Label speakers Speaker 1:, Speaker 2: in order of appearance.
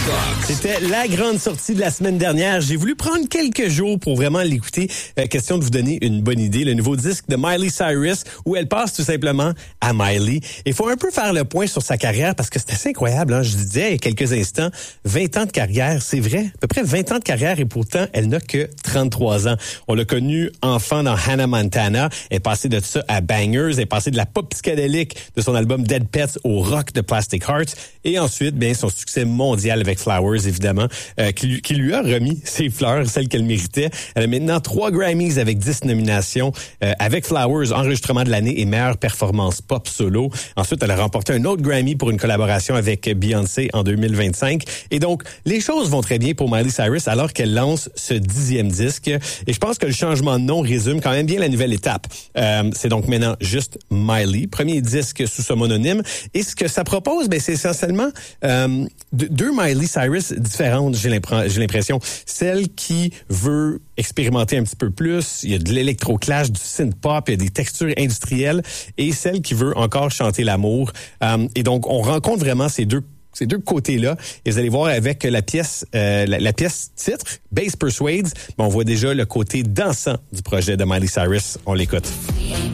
Speaker 1: C'était la grande sortie de la semaine dernière. J'ai voulu prendre quelques jours pour vraiment l'écouter. Question de vous donner une bonne idée. Le nouveau disque de Miley Cyrus, où elle passe tout simplement à Miley. Il faut un peu faire le point sur sa carrière parce que c'est assez incroyable. Hein? Je disais il y a quelques instants, 20 ans de carrière, c'est vrai. À peu près 20 ans de carrière et pourtant, elle n'a que 33 ans. On l'a connue enfant dans Hannah Montana. Elle est passée de ça à Bangers. Elle est passée de la pop psychédélique de son album Dead Pets au rock de Plastic Hearts. Et ensuite, bien, son succès mondial avec Flowers, évidemment, qui lui a remis ses fleurs, celles qu'elle méritait. Elle a maintenant 3 Grammys avec 10 nominations avec Flowers, enregistrement de l'année et meilleure performance pop solo. Ensuite, elle a remporté un autre Grammy pour une collaboration avec Beyoncé en 2025. Et donc, les choses vont très bien pour Miley Cyrus alors qu'elle lance ce 10e disque. Et je pense que le changement de nom résume quand même bien la nouvelle étape. C'est donc maintenant juste Miley, premier disque sous son mononyme. Et ce que ça propose, ben, c'est essentiellement deux Miley Cyrus différentes, j'ai l'impression. Celle qui veut expérimenter un petit peu plus, il y a de l'électroclash, du synth-pop, il y a des textures industrielles, et celle qui veut encore chanter l'amour. Et donc, on rencontre vraiment ces deux côtés-là. Et vous allez voir avec la pièce titre, Bass Persuades, on voit déjà le côté dansant du projet de Miley Cyrus. On l'écoute.